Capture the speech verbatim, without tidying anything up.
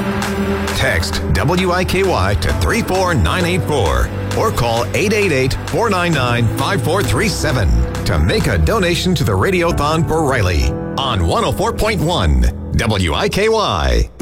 Text W I K Y to three four nine eight four or call eight eight eight, four nine nine, five four three seven to make a donation to the Radiothon for Riley on one oh four point one W I K Y.